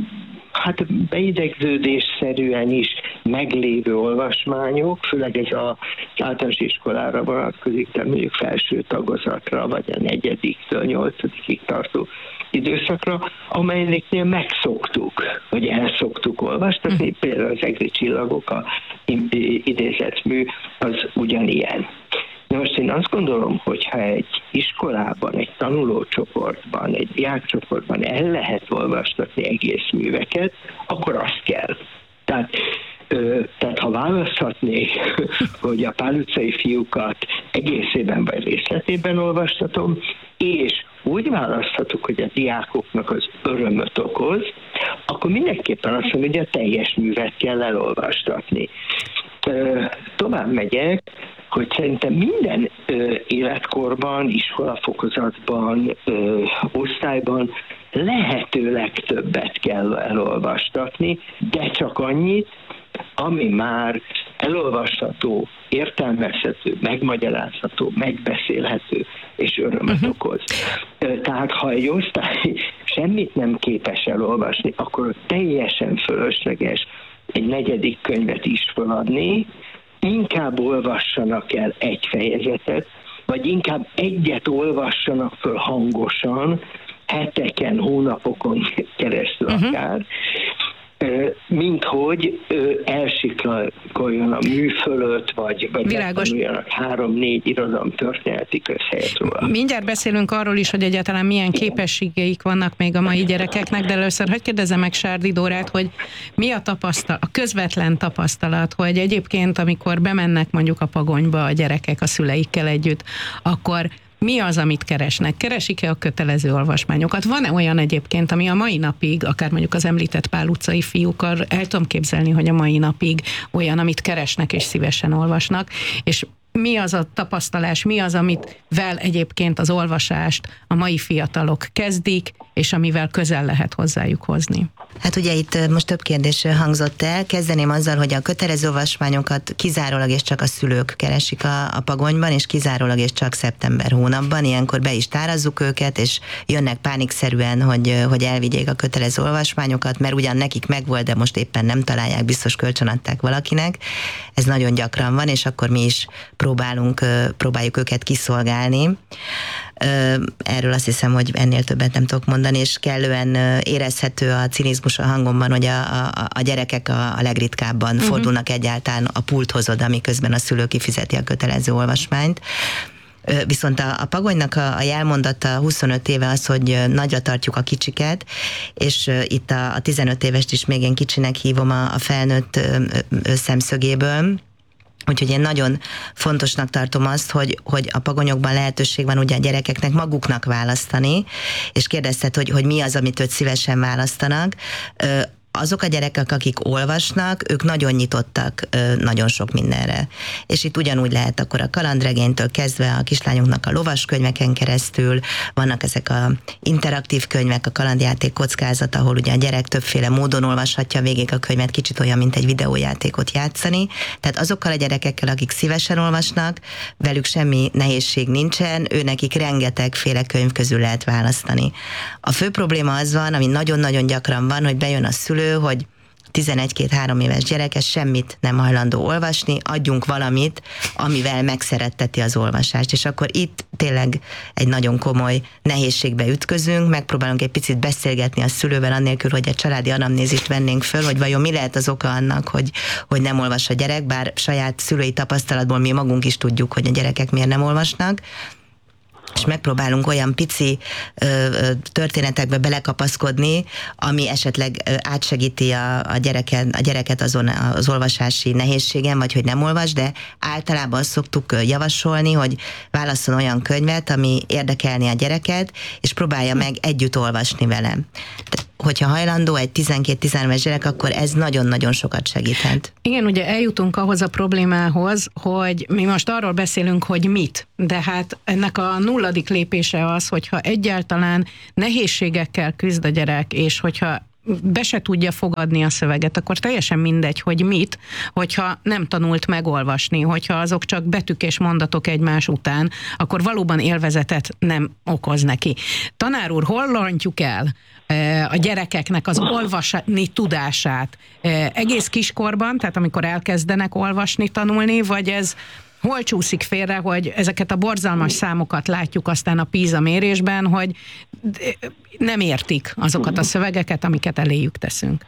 hát beidegződésszerűen is meglévő olvasmányok, főleg ez az általános iskolára vonatkozik, tehát mondjuk felső tagozatra, vagy a negyediktől nyolcadikig tartó időszakra, amelyeknél megszoktuk, vagy elszoktuk olvastatni, mm. például az Egri csillagok, a idézett mű, az ugyanilyen. De most én azt gondolom, hogy ha egy iskolában, egy tanulócsoportban, egy diákcsoportban el lehet olvastatni egész műveket, akkor azt kell. Tehát, ö, tehát ha választhatnék, hogy a Pál utcai fiúkat egészében vagy részletében olvastatom, és úgy választhatok, hogy a diákoknak az örömöt okoz, akkor mindenképpen azt mondom, hogy a teljes művet kell elolvastatni. Ö, tovább megyek, hogy szerintem minden ö, életkorban, iskolafokozatban, ö, osztályban lehető legtöbbet kell elolvastatni, de csak annyit, ami már elolvasható, értelmezhető, megmagyarázható, megbeszélhető és örömet uh-huh. okoz. Tehát ha egy osztály semmit nem képes elolvasni, akkor teljesen fölösleges egy negyedik könyvet is feladni, inkább olvassanak el egy fejezetet, vagy inkább egyet olvassanak föl hangosan, heteken, hónapokon keresztül uh-huh. akár, mint hogy elsiklakoljon a mű fölött, vagy, vagy megtanuljanak három-négy irodalom történeti közhelyet róla. Mindjárt beszélünk arról is, hogy egyáltalán milyen képességeik vannak még a mai gyerekeknek, de először hogy kérdezem meg Sárdi Dórát, hogy mi a tapasztalat, a közvetlen tapasztalat, hogy egyébként amikor bemennek mondjuk a Pagonyba a gyerekek a szüleikkel együtt, akkor mi az, amit keresnek? Keresik-e a kötelező olvasmányokat? Van-e olyan egyébként, ami a mai napig, akár mondjuk az említett Pál utcai fiúkkal, el tudom képzelni, hogy a mai napig olyan, amit keresnek és szívesen olvasnak, és mi az a tapasztalás, mi az, amit vel egyébként az olvasást a mai fiatalok kezdik, és amivel közel lehet hozzájuk hozni? Hát ugye itt most több kérdés hangzott el. Kezdeném azzal, hogy a kötelező olvasmányokat kizárólag és csak a szülők keresik a, a Pagonyban, és kizárólag és csak szeptember hónapban. Ilyenkor be is tárazzuk őket, és jönnek pánikszerűen, hogy, hogy elvigyék a kötelező olvasmányokat, mert ugyan nekik megvolt, de most éppen nem találják, biztos kölcsönadták valakinek. Ez nagyon gyakran van, és akkor mi is próbálunk, próbáljuk őket kiszolgálni. Erről azt hiszem, hogy ennél többet nem tudok mondani, és kellően érezhető a cinizmus a hangomban, hogy a, a, a gyerekek a, a legritkábban uh-huh. fordulnak egyáltalán a pulthoz oda, miközben a szülő kifizeti a kötelező olvasmányt. Viszont a, a Pagonynak a, a jelmondata huszonöt éve az, hogy nagyra tartjuk a kicsiket, és itt a, a tizenöt évest is még én kicsinek hívom a, a felnőtt szemszögéből. Úgyhogy én nagyon fontosnak tartom azt, hogy, hogy a Pagonyokban lehetőség van ugye a gyerekeknek maguknak választani, és kérdezted, hogy, hogy mi az, amit őt szívesen választanak. Azok a gyerekek, akik olvasnak, ők nagyon nyitottak nagyon sok mindenre. És itt ugyanúgy lehet akkor a kalandregénytől kezdve a kislányoknak a lovaskönyveken keresztül, vannak ezek a interaktív könyvek, a kalandjáték kockázat, ahol ugye a gyerek többféle módon olvashatja végig a könyvet, kicsit olyan, mint egy videójátékot játszani. Tehát azokkal a gyerekekkel, akik szívesen olvasnak, velük semmi nehézség nincsen, ő nekik rengetegféle könyv közül lehet választani. A fő probléma az van, ami nagyon-nagyon gyakran van, hogy bejön a szülő, hogy tizenegy-két-három éves gyerek, ez semmit nem hajlandó olvasni, adjunk valamit, amivel megszeretteti az olvasást. És akkor itt tényleg egy nagyon komoly nehézségbe ütközünk, megpróbálunk egy picit beszélgetni a szülővel, annélkül, hogy egy családi anamnézist vennénk föl, hogy vajon mi lehet az oka annak, hogy, hogy nem olvas a gyerek, bár saját szülői tapasztalatból mi magunk is tudjuk, hogy a gyerekek miért nem olvasnak, és megpróbálunk olyan pici ö, ö, történetekbe belekapaszkodni, ami esetleg ö, átsegíti a, a, gyereken, a gyereket azon az olvasási nehézségen, vagy hogy nem olvas, de általában azt szoktuk ö, javasolni, hogy válasszon olyan könyvet, ami érdekelni a gyereket, és próbálja meg együtt olvasni velem. Hogyha hajlandó egy tizenkét-tizenhárom éves gyerek, akkor ez nagyon-nagyon sokat segíthet. Igen, ugye eljutunk ahhoz a problémához, hogy mi most arról beszélünk, hogy mit, de hát ennek a nulladik lépése az, hogyha egyáltalán nehézségekkel küzd a gyerek, és hogyha be se tudja fogadni a szöveget, akkor teljesen mindegy, hogy mit, hogyha nem tanult megolvasni, hogyha azok csak betűk és mondatok egymás után, akkor valóban élvezetet nem okoz neki. Tanár úr, hol rontjuk el a gyerekeknek az olvasni tudását? Egész kiskorban, tehát amikor elkezdenek olvasni, tanulni, vagy ez hol csúszik félre, hogy ezeket a borzalmas számokat látjuk aztán a PISA mérésben, hogy nem értik azokat a szövegeket, amiket eléjük teszünk?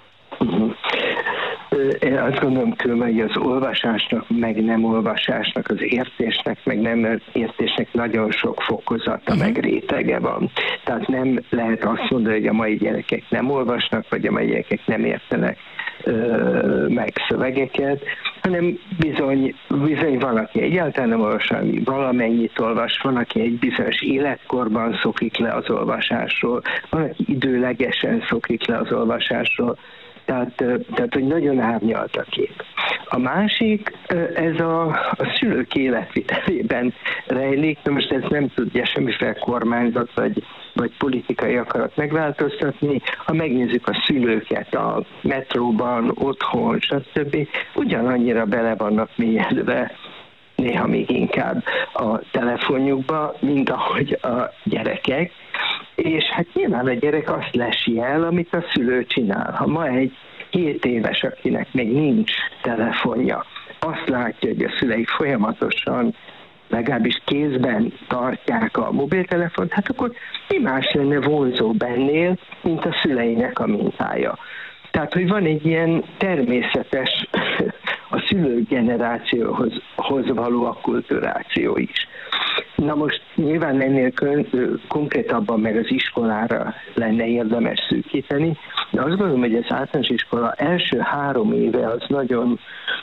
Én azt gondolom különben, hogy az olvasásnak, meg nem olvasásnak, az értésnek, meg nem értésnek nagyon sok fokozata, uh-huh. meg rétege van. Tehát nem lehet azt mondani, hogy a mai gyerekek nem olvasnak, vagy a mai gyerekek nem értenek ö, meg szövegeket, hanem bizony, bizony van, aki egyáltalán nem olvas, valamennyit olvas, van, aki egy bizonyos életkorban szokik le az olvasásról, van, aki időlegesen szokik le az olvasásról, Tehát, tehát, hogy nagyon árnyalt a kép. A másik, ez a, a szülők életvitelében rejlik, de most ezt nem tudja semmiféle kormányzat vagy, vagy politikai akarat megváltoztatni. Ha megnézzük a szülőket a metróban, otthon, stb., ugyanannyira bele vannak mélyedve, néha még inkább a telefonjukba, mint ahogy a gyerekek. És hát nyilván a gyerek azt lesi el, amit a szülő csinál. Ha ma egy hét éves, akinek még nincs telefonja, azt látja, hogy a szülei folyamatosan, legalábbis kézben tartják a mobiltelefont, hát akkor mi más lenne vonzó bennél, mint a szüleinek a mintája. Tehát, hogy van egy ilyen természetes a szülők generációhoz hoz való akkulturáció is. Na most nyilván ennél konkrétabban meg az iskolára lenne érdemes szűkíteni, de azt gondolom, hogy az általános iskola első három éve az nagyon,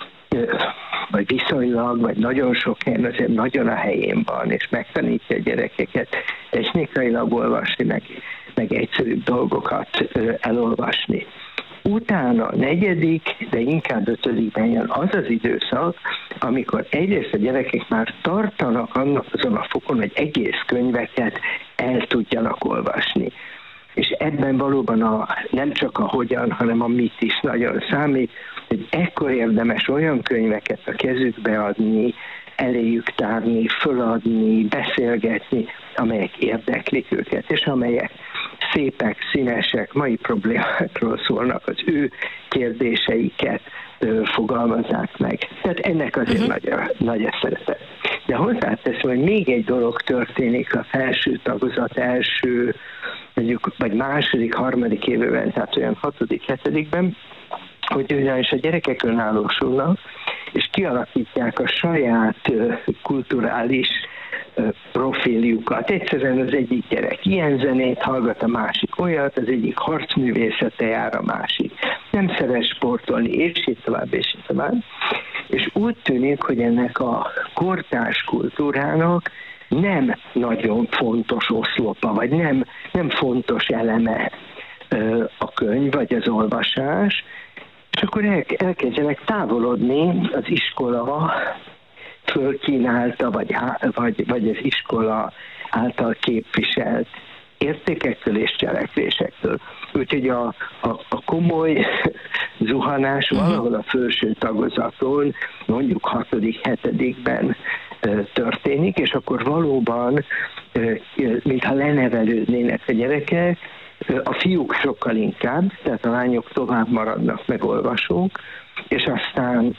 vagy viszonylag, vagy nagyon sok helyen azért nagyon a helyén van, és megtanítja a gyerekeket technikailag olvasni, meg, meg egyszerűbb dolgokat elolvasni. Utána a negyedik, de inkább ötödikben jön az az időszak, amikor egyrészt a gyerekek már tartanak annak azon a fokon, hogy egész könyveket el tudjanak olvasni. És ebben valóban a, nem csak a hogyan, hanem a mit is nagyon számít, hogy ekkor érdemes olyan könyveket a kezükbe adni, eléjük tárni, föladni, beszélgetni, amelyek érdeklik őket, és amelyek szépek, színesek, mai problémákról szólnak, az ő kérdéseiket ö, fogalmazzák meg. Tehát ennek azért uh-huh. nagy, a, nagy a szeretet. De hozzáteszem, hogy még egy dolog történik a felső tagozat első, mondjuk, vagy második, harmadik évben, tehát olyan hatodik, hetedikben, hogy ugyanis a gyerekek önállósulnak, és kialakítják a saját ö, kulturális profiljukat. Egyszerűen az egyik gyerek ilyen zenét hallgat, a másik olyat, az egyik harcművészete jár, a másik nem szeret sportolni, és így tovább, és így tovább. És úgy tűnik, hogy ennek a kortárs kultúrának nem nagyon fontos oszlopa, vagy nem, nem fontos eleme a könyv, vagy az olvasás, és akkor el, elkezdjenek távolodni az iskola fölkínálta, vagy, vagy, vagy az iskola által képviselt értékektől és cselekvésektől. Úgyhogy a, a, a komoly zuhanás uh-huh. valahol a felső tagozaton, mondjuk hatodik, hetedikben történik, és akkor valóban, mintha lenevelődnének a gyerekek, A fiúk sokkal inkább, tehát a lányok tovább maradnak meg olvasók, és aztán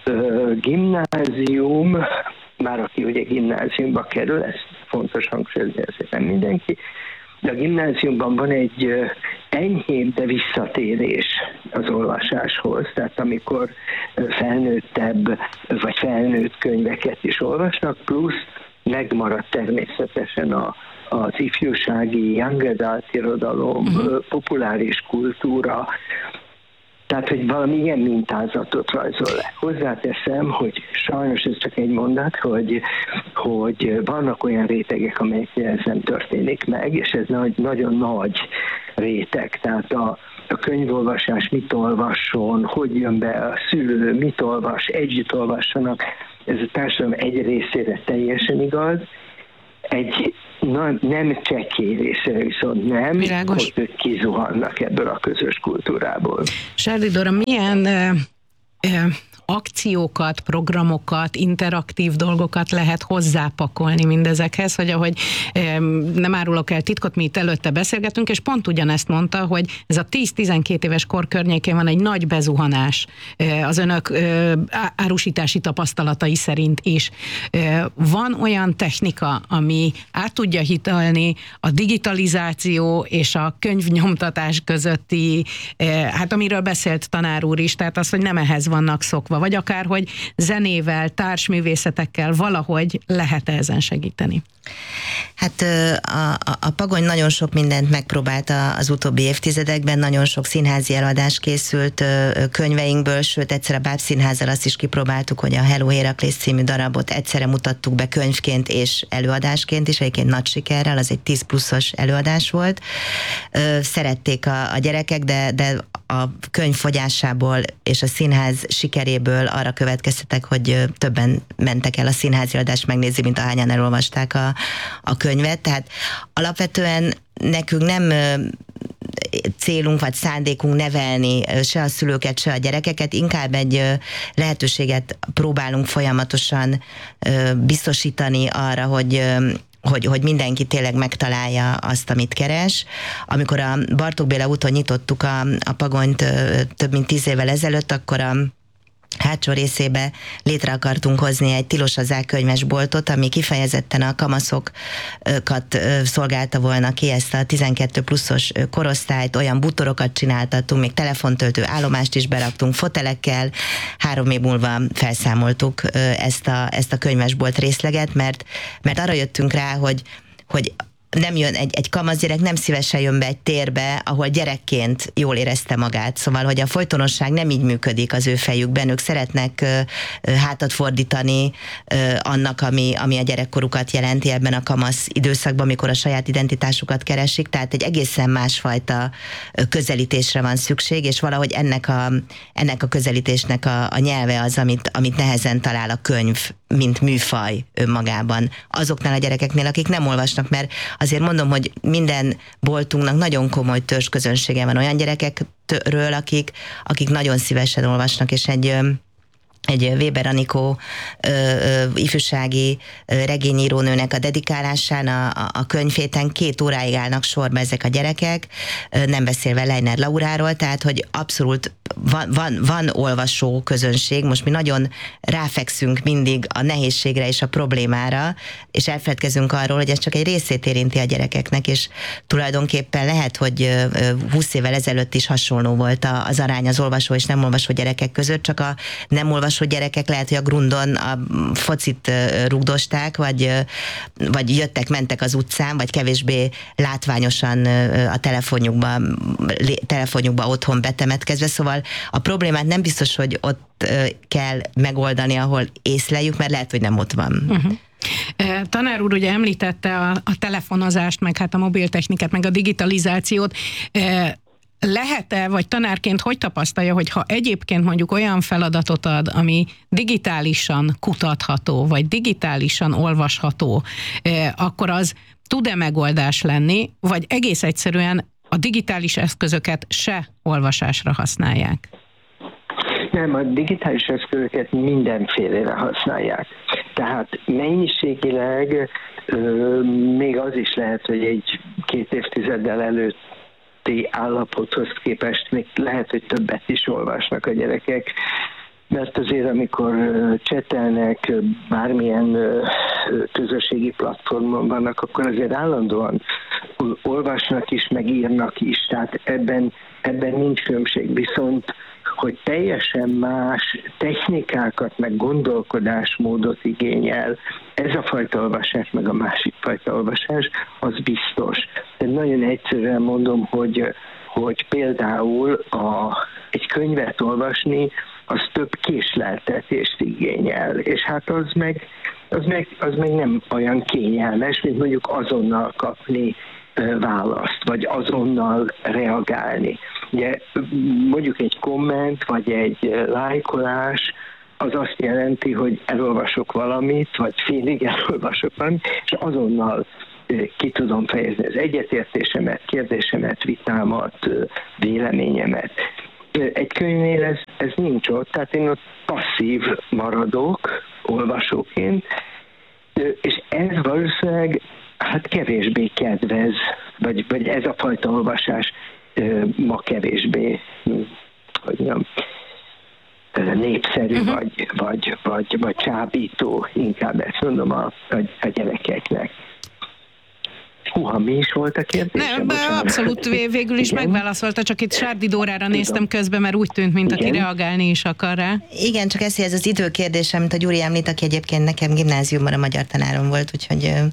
gimnázium, már aki ugye gimnáziumba kerül, ez fontos hangsúlyozni, ezért nem mindenki, de a gimnáziumban van egy enyhébb, de visszatérés az olvasáshoz. Tehát amikor felnőttebb vagy felnőtt könyveket is olvasnak, plusz megmarad természetesen a, az ifjúsági young adult irodalom, uh-huh. populáris kultúra, tehát, hogy valami ilyen mintázatot rajzol le. Hozzáteszem, hogy sajnos ez csak egy mondat, hogy, hogy vannak olyan rétegek, amelyeknél ez nem történik meg, és ez nagy, nagyon nagy réteg. Tehát a, a könyvolvasás mit olvasson, hogy jön be a szülő, mit olvas, együtt olvassanak, ez a társadalom egy részére teljesen igaz, egy na, nem csekély részére viszont nem, Világos. Hogy ők kizuhannak ebből a közös kultúrából. Sárdi Dóra, milyen ö, ö, akciókat, programokat, interaktív dolgokat lehet hozzápakolni mindezekhez, hogy ahogy nem árulok el titkot, mi itt előtte beszélgetünk, és pont ugyanezt mondta, hogy ez a tíz-tizenkét éves kor környékén van egy nagy bezuhanás az önök árusítási tapasztalatai szerint is. Van olyan technika, ami át tudja hitelni a digitalizáció és a könyvnyomtatás közötti, hát amiről beszélt tanár úr is, tehát az, hogy nem ehhez vannak szokva, vagy akár, hogy zenével, társművészetekkel valahogy lehet ezen segíteni? Hát a, a, a Pagony nagyon sok mindent megpróbálta az utóbbi évtizedekben, nagyon sok színházi előadás készült könyveinkből, sőt egyszer a Bábszínházzal azt is kipróbáltuk, hogy a Hello Héraklész című darabot egyszerre mutattuk be könyvként és előadásként is, egyébként nagy sikerrel, az egy tíz pluszos előadás volt. Szerették a, a gyerekek, de, de a könyv fogyásából és a színház sikeréből arra következtetek, hogy többen mentek el a színházi előadást megnézni, mint ahányan elolvasták a, a könyvet. Tehát alapvetően nekünk nem célunk vagy szándékunk nevelni se a szülőket, se a gyerekeket, inkább egy lehetőséget próbálunk folyamatosan biztosítani arra, hogy Hogy, hogy mindenki tényleg megtalálja azt, amit keres. Amikor a Bartók Béla úton nyitottuk a, a Pagonyt több mint tíz évvel ezelőtt, akkor a hátsó részébe létre akartunk hozni egy Tilos az könyvesboltot, ami kifejezetten a kamaszokat szolgálta volna ki, ezt a tizenkettő pluszos korosztályt, olyan bútorokat csináltattunk, még telefontöltő állomást is beraktunk fotelekkel, három év múlva felszámoltuk ezt a, ezt a könyvesbolt részleget, mert, mert arra jöttünk rá, hogy, hogy nem jön, egy, egy kamaszgyerek nem szívesen jön be egy térbe, ahol gyerekként jól érezte magát. Szóval, hogy a folytonosság nem így működik az ő fejükben. Ők szeretnek uh, hátat fordítani uh, annak, ami, ami a gyerekkorukat jelenti ebben a kamasz időszakban, amikor a saját identitásukat keresik. Tehát egy egészen másfajta közelítésre van szükség, és valahogy ennek a, ennek a közelítésnek a, a nyelve az, amit, amit nehezen talál a könyv, mint műfaj önmagában. Azoknál a gyerekeknél, akik nem olvasnak, mert azért mondom, hogy minden boltunknak nagyon komoly törzsközönsége van olyan gyerekekről, akik, akik nagyon szívesen olvasnak, és egy egy Weber Anikó ö, ö, ifjúsági ö, regényírónőnek a dedikálásán a, a, a könyvhéten két óráig állnak sorba ezek a gyerekek, ö, nem beszélve Leiner Lauráról, tehát hogy abszolút van, van, van olvasó közönség, most mi nagyon ráfekszünk mindig a nehézségre és a problémára, és elfeledkezünk arról, hogy ez csak egy részét érinti a gyerekeknek, és tulajdonképpen lehet, hogy húsz évvel ezelőtt is hasonló volt az arány az olvasó és nem olvasó gyerekek között, csak a nem olvasó hogy gyerekek lehet, hogy a grundon a focit rugdosták, vagy, vagy jöttek, mentek az utcán, vagy kevésbé látványosan a telefonjukba, telefonjukba otthon betemetkezve, szóval a problémát nem biztos, hogy ott kell megoldani, ahol észleljük, mert lehet, hogy nem ott van. Uh-huh. Tanár úr ugye említette a, a telefonozást, meg hát a mobiltechnikát, meg a digitalizációt. Lehet-e, vagy tanárként hogy tapasztalja, hogy ha egyébként mondjuk olyan feladatot ad, ami digitálisan kutatható, vagy digitálisan olvasható, akkor az tud-e megoldás lenni, vagy egész egyszerűen a digitális eszközöket se olvasásra használják? Nem, a digitális eszközöket mindenfélére használják. Tehát mennyiségileg ö, még az is lehet, hogy egy két évtizeddel előtt előtti állapothoz képest még lehet, hogy többet is olvasnak a gyerekek, mert azért amikor csetelnek, bármilyen közösségi platformon vannak, akkor azért állandóan olvasnak is, meg írnak is, tehát ebben, ebben nincs különbség. Viszont hogy teljesen más technikákat, meg gondolkodásmódot igényel ez a fajta olvasás, meg a másik fajta olvasás, az biztos. De nagyon egyszerűen mondom, hogy, hogy például a, egy könyvet olvasni, az több késleltetést igényel, és hát az meg, az meg, az meg nem olyan kényelmes, mint mondjuk azonnal kapni választ, vagy azonnal reagálni. Ugye mondjuk egy komment, vagy egy lájkolás, az azt jelenti, hogy elolvasok valamit, vagy félig elolvasok valamit, és azonnal ki tudom fejezni az egyetértésemet, kérdésemet, vitámat, véleményemet. Egy könyvnél ez, ez nincs ott, tehát én ott passzív maradok olvasóként, és ez valószínűleg hát kevésbé kedvez, vagy, vagy ez a fajta olvasás ma kevésbé, hogy mondjam, népszerű, uh-huh. vagy, vagy, vagy, vagy csábító, inkább ezt mondom a, a, a gyerekeknek. Húha, mi is volt a kérdés? Nem, abszolút végül is igen. Megválaszolta, csak itt Sárdi Dórára néztem közben, mert úgy tűnt, mint igen. Aki reagálni is akar rá. Igen, csak ez, ez az időkérdés, amit a Gyuri említ, aki egyébként nekem gimnáziumban a magyar tanárom volt, úgyhogy ö,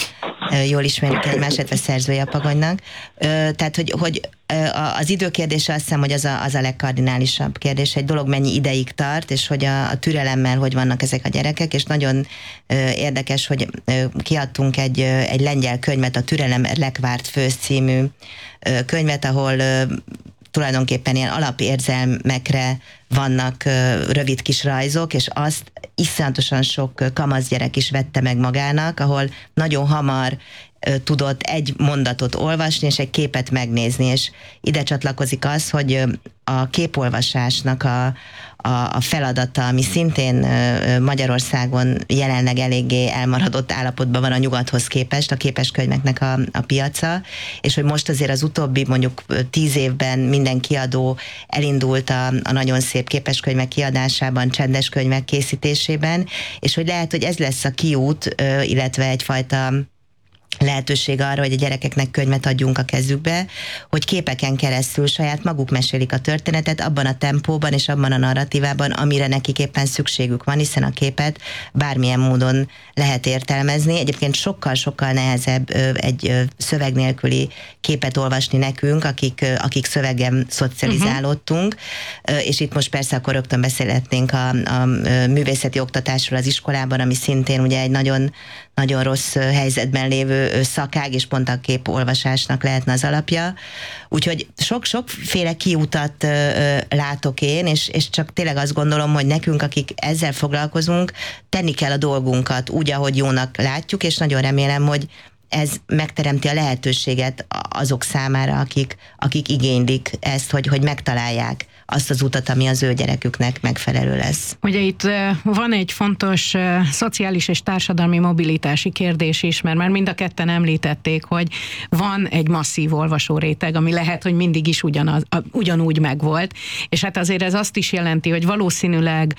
ö, jól ismerjük egymást, illetve szerzője a Pagonynak. Ö, tehát, hogy, hogy az időkérdése azt hiszem, hogy az a, az a legkardinálisabb kérdés. Egy dolog mennyi ideig tart, és hogy a, a türelemmel hogy vannak ezek a gyerekek, és nagyon ö, érdekes, hogy ö, kiadtunk egy, ö, egy lengyel könyvet, a Türelem legvárt főz című ö, könyvet, ahol ö, tulajdonképpen ilyen alapérzelmekre vannak ö, rövid kis rajzok, és azt iszonyatosan sok kamasz gyerek is vette meg magának, ahol nagyon hamar tudott egy mondatot olvasni, és egy képet megnézni, és ide csatlakozik az, hogy a képolvasásnak a, a, a feladata, ami szintén Magyarországon jelenleg eléggé elmaradott állapotban van a nyugathoz képest, a képeskönyveknek a, a piaca, és hogy most azért az utóbbi mondjuk tíz évben minden kiadó elindult a, a nagyon szép képeskönyvek kiadásában, csendes könyvek készítésében, és hogy lehet, hogy ez lesz a kiút, illetve egyfajta lehetőség arra, hogy a gyerekeknek könyvet adjunk a kezükbe, hogy képeken keresztül saját maguk mesélik a történetet abban a tempóban és abban a narratívában, amire nekik éppen szükségük van, hiszen a képet bármilyen módon lehet értelmezni. Egyébként sokkal-sokkal nehezebb egy szöveg nélküli képet olvasni nekünk, akik, akik szövegen szocializálódtunk, uh-huh. és itt most persze akkor rögtön beszélhetnénk a, a művészeti oktatásról az iskolában, ami szintén ugye egy nagyon nagyon rossz helyzetben lévő szakág, és pont a képolvasásnak lehetne az alapja. Úgyhogy sok-sokféle kiutat ö, látok én, és, és csak tényleg azt gondolom, hogy nekünk, akik ezzel foglalkozunk, tenni kell a dolgunkat úgy, ahogy jónak látjuk, és nagyon remélem, hogy ez megteremti a lehetőséget azok számára, akik, akik igénylik ezt, hogy, hogy megtalálják azt az utat, ami az ő gyereküknek megfelelő lesz. Ugye itt van egy fontos szociális és társadalmi mobilitási kérdés is, mert már mind a ketten említették, hogy van egy masszív olvasóréteg, ami lehet, hogy mindig is ugyanaz, ugyanúgy megvolt, és hát azért ez azt is jelenti, hogy valószínűleg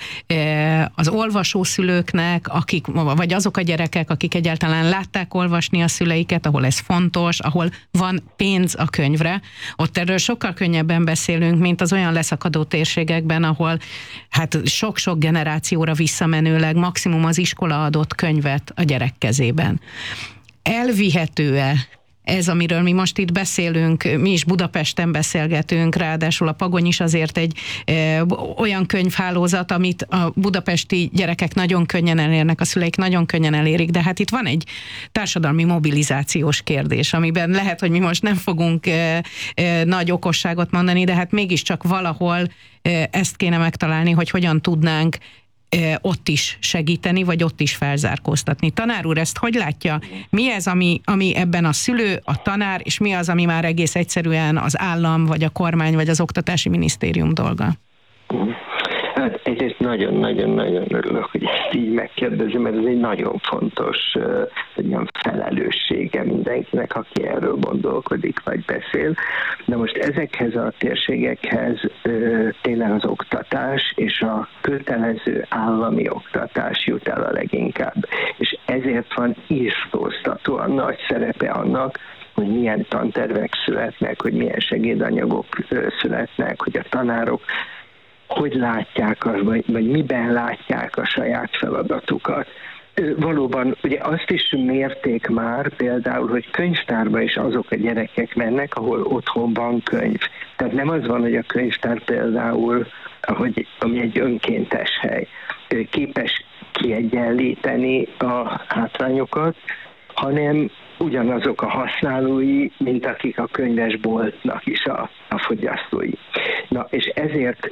az olvasószülőknek, akik, vagy azok a gyerekek, akik egyáltalán látták olvasni a szüleiket, ahol ez fontos, ahol van pénz a könyvre, ott erről sokkal könnyebben beszélünk, mint az olyan leszakadó térségekben, ahol hát sok-sok generációra visszamenőleg maximum az iskola adott könyvet a gyerek kezében. Elvihető-e ez, amiről mi most itt beszélünk, mi is Budapesten beszélgetünk, ráadásul a Pagony is azért egy e, olyan könyvhálózat, amit a budapesti gyerekek nagyon könnyen elérnek, a szüleik nagyon könnyen elérik, de hát itt van egy társadalmi mobilizációs kérdés, amiben lehet, hogy mi most nem fogunk e, e, nagy okosságot mondani, de hát mégiscsak valahol e, ezt kéne megtalálni, hogy hogyan tudnánk ott is segíteni, vagy ott is felzárkóztatni. Tanár úr, ezt hogy látja? Mi ez, ami, ami ebben a szülő, a tanár, és mi az, ami már egész egyszerűen az állam, vagy a kormány, vagy az oktatási minisztérium dolga? Hát egyrészt nagyon-nagyon-nagyon örülök, hogy ezt így megkérdezi, mert ez egy nagyon fontos egy olyan felelőssége mindenkinek, aki erről gondolkodik vagy beszél. De most ezekhez a térségekhez tényleg az oktatás és a kötelező állami oktatás jut el a leginkább. És ezért van írtóztatóan nagy szerepe annak, hogy milyen tantervek születnek, hogy milyen segédanyagok születnek, hogy a tanárok hogy látják, vagy, vagy miben látják a saját feladatukat. Valóban, ugye azt is mérték már például, hogy könyvtárba is azok a gyerekek mennek, ahol otthon van könyv. Tehát nem az van, hogy a könyvtár például, ahogy, ami egy önkéntes hely, képes kiegyenlíteni a hátrányokat, hanem ugyanazok a használói, mint akik a könyvesboltnak is a, a fogyasztói. Na, és ezért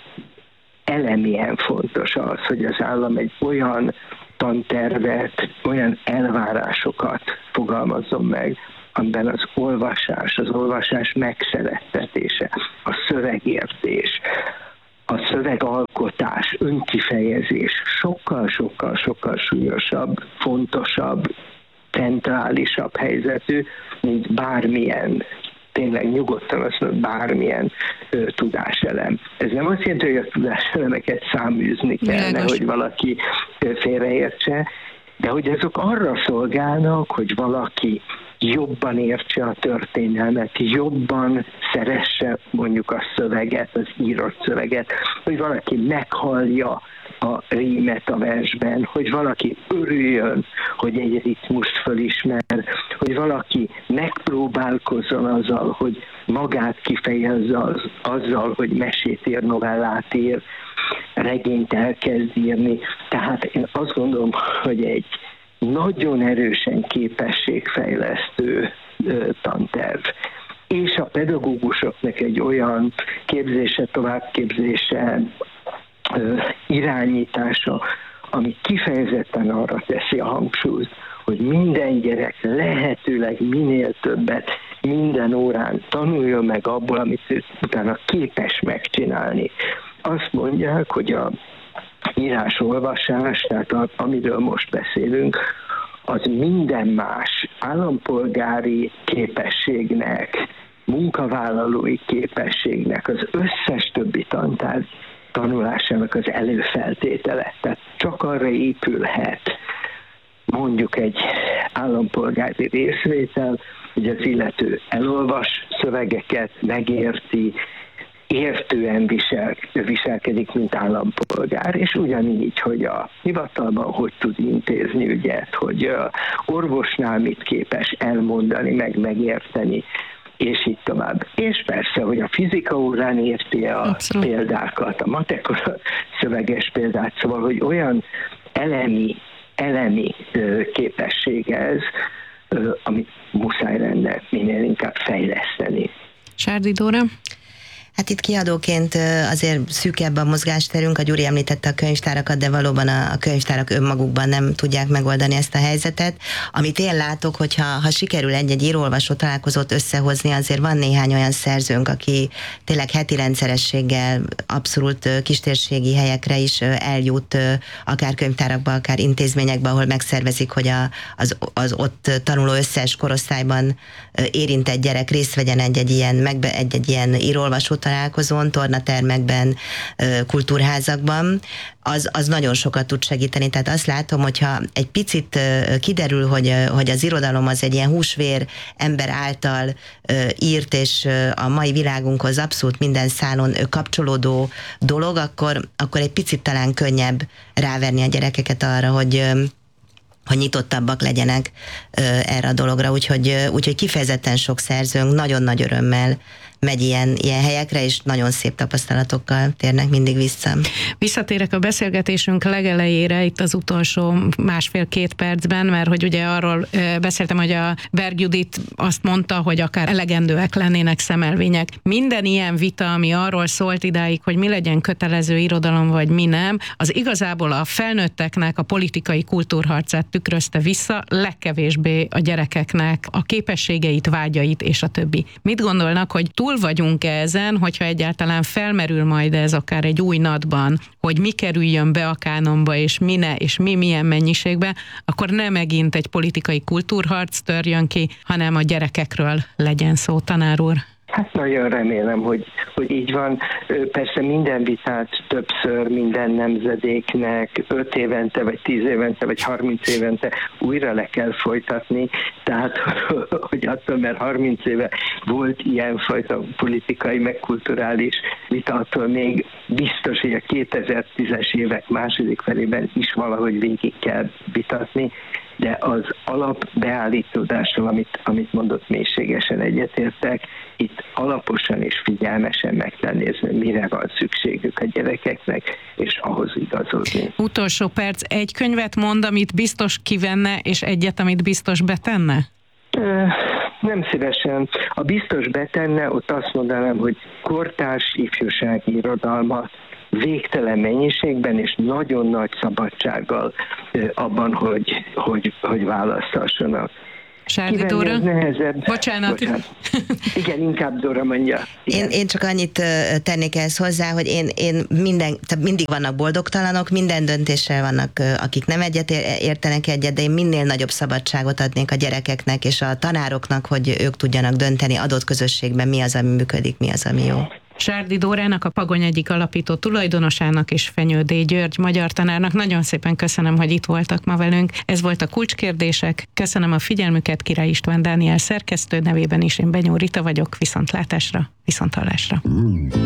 elemien fontos az, hogy az állam egy olyan tantervet, olyan elvárásokat fogalmazzon meg, amiben az olvasás, az olvasás megszerettetése, a szövegértés, a szövegalkotás, önkifejezés sokkal-sokkal-sokkal súlyosabb, fontosabb, centrálisabb helyzetű, mint bármilyen, tényleg nyugodtan azt mondom, bármilyen ö, tudáselem. Ez nem azt jelenti, hogy a tudáselemeket száműzni kellene, Világos. Hogy valaki ö, félreértse, de hogy azok arra szolgálnak, hogy valaki jobban értse a történelmet, jobban szeresse mondjuk a szöveget, az írott szöveget, hogy valaki meghallja a rímet a versben, hogy valaki örüljön, hogy egy ritmust fölismer, hogy valaki megpróbálkozzon azzal, hogy magát kifejezze az, azzal, hogy mesét ír, novellát ír, regényt elkezd írni. Tehát én azt gondolom, hogy egy nagyon erősen képességfejlesztő ö, tanterv. És a pedagógusoknak egy olyan képzése, továbbképzése, ö, irányítása, ami kifejezetten arra teszi a hangsúlyt, hogy minden gyerek lehetőleg minél többet minden órán tanuljon meg abból, amit ő utána képes megcsinálni. Azt mondják, hogy a írás-olvasás, tehát a, amiről most beszélünk, az minden más állampolgári képességnek, munkavállalói képességnek, az összes többi tantárgy tanulásának az előfeltétele. Tehát csak arra épülhet mondjuk egy állampolgári részvétel, hogy az illető elolvas szövegeket, megérti, értően visel, viselkedik, mint állampolgár, és ugyanígy, hogy a hivatalban hogy tud intézni ügyet, hogy a orvosnál mit képes elmondani, meg megérteni, és így tovább. És persze, hogy a fizika órán érti a Abszolút. Példákat, a matekora szöveges példát, szóval, hogy olyan elemi, elemi képesség ez, amit muszáj lenne minél inkább fejleszteni. Sárdi Dóra? Hát itt kiadóként azért szűkebb a mozgásterünk, a Gyuri említette a könyvtárakat, de valóban a, a könyvtárak önmagukban nem tudják megoldani ezt a helyzetet. Amit én látok, hogyha ha sikerül egy-egy író-olvasó találkozót összehozni, azért van néhány olyan szerzőnk, aki tényleg heti rendszerességgel abszolút kistérségi helyekre is eljut, akár könyvtárakba, akár intézményekbe, ahol megszervezik, hogy a, az, az ott tanuló összes korosztályban érintett gyerek részt vegyen egy-egy ilyen, megbe, egy-egy ilyen író-olvasó találkozón, tornatermekben, kultúrházakban, az, az nagyon sokat tud segíteni. Tehát azt látom, hogyha egy picit kiderül, hogy, hogy az irodalom az egy ilyen húsvér ember által írt, és a mai világunkhoz abszolút minden szálon kapcsolódó dolog, akkor, akkor egy picit talán könnyebb ráverni a gyerekeket arra, hogy hogy nyitottabbak legyenek ö, erre a dologra, úgyhogy, úgyhogy kifejezetten sok szerzőnk nagyon nagy örömmel megy ilyen, ilyen helyekre, és nagyon szép tapasztalatokkal térnek mindig vissza. Visszatérek a beszélgetésünk legelejére, itt az utolsó másfél-két percben, mert hogy ugye arról beszéltem, hogy a Berg Judit azt mondta, hogy akár elegendőek lennének szemelvények. Minden ilyen vita, ami arról szólt idáig, hogy mi legyen kötelező irodalom, vagy mi nem, az igazából a felnőtteknek a politikai kultúrharcát tükrözte vissza, legkevésbé a gyerekeknek a képességeit, vágyait és a többi. Mit gondolnak, hogy túl túl vagyunk ezen, hogyha egyáltalán felmerül majd ez akár egy új nadban, hogy mi kerüljön be a kánonba, és mi ne, és mi milyen mennyiségben, akkor nem megint egy politikai kultúrharc törjön ki, hanem a gyerekekről legyen szó, tanár úr. Hát nagyon remélem, hogy, hogy így van. Persze minden vitát többször minden nemzedéknek öt évente, vagy tíz évente, vagy harminc évente újra le kell folytatni. Tehát, hogy attól, mert harminc éve volt ilyenfajta politikai, meg kulturális vita, attól még biztos, hogy a kétezer-tízes évek második felében is valahogy végig kell vitatni, de az alapbeállítódással, amit, amit mondott, mélységesen egyetértek, itt alaposan és figyelmesen meg kell nézni, mire van szükségük a gyerekeknek, és ahhoz igazodni. Utolsó perc, egy könyvet mond, amit biztos kivenne, és egyet, amit biztos betenne? Nem szívesen. A biztos betenne, ott azt mondanám, hogy kortárs ifjúsági irodalmat, végtelen mennyiségben és nagyon nagy szabadsággal abban, hogy, hogy, hogy választassanak. Sárdi Dóra? Nehezebb. Bocsánat. Bocsánat. Igen, inkább Dóra mondja. Én, én csak annyit tennék ehhez hozzá, hogy én, én minden, tehát mindig vannak boldogtalanok, minden döntéssel vannak, akik nem egyet értenek egyet, de én minél nagyobb szabadságot adnék a gyerekeknek és a tanároknak, hogy ők tudjanak dönteni adott közösségben, mi az, ami működik, mi az, ami jó. Sárdi Dórának, a Pagony egyik alapító tulajdonosának és Fenyő D. György magyar tanárnak nagyon szépen köszönöm, hogy itt voltak ma velünk. Ez volt a Kulcskérdések. Köszönöm a figyelmüket, Király István Dániel szerkesztő nevében is, én Benyó Rita vagyok. Viszontlátásra, viszonthallásra.